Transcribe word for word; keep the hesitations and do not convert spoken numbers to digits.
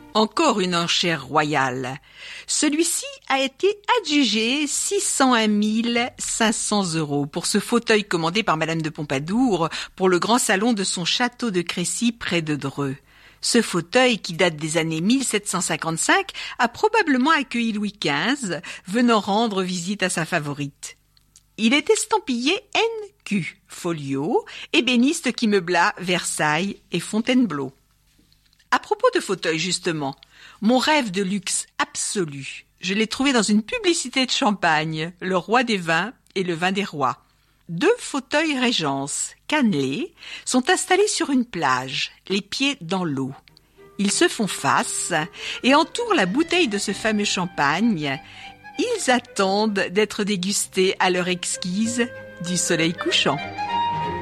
Encore une enchère royale. Celui-ci a été adjugé six cent un mille cinq cents euros pour ce fauteuil commandé par Madame de Pompadour pour le grand salon de son château de Crécy près de Dreux. Ce fauteuil, qui date des années mille sept cent cinquante-cinq, a probablement accueilli Louis quinze, venant rendre visite à sa favorite. Il est estampillé N Q, folio, ébéniste qui meubla Versailles et Fontainebleau. À propos de fauteuil, justement, mon rêve de luxe absolu, je l'ai trouvé dans une publicité de champagne, le roi des vins et le vin des rois. Deux fauteuils Régence, cannelés, sont installés sur une plage, les pieds dans l'eau. Ils se font face et entourent la bouteille de ce fameux champagne. Ils attendent d'être dégustés à l'heure exquise du soleil couchant.